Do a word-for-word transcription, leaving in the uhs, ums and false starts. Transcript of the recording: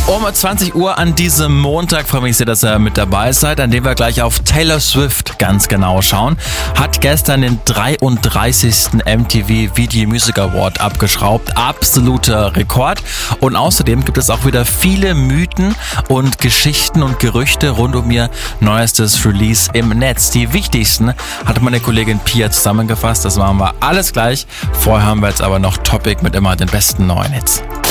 Um zwanzig Uhr an diesem Montag freue mich sehr, dass ihr mit dabei seid, an dem wir gleich auf Taylor Swift ganz genau schauen. Hat gestern den dreiunddreißigsten M T V Video Music Award abgeschraubt. Absoluter Rekord. Und außerdem gibt es auch wieder viele Mythen und Geschichten und Gerüchte rund um ihr neuestes Release im Netz. Die wichtigsten hat meine Kollegin Pia zusammengefasst. Das machen wir alles gleich. Vorher haben wir jetzt aber noch Topic mit immer den besten neuen Hits.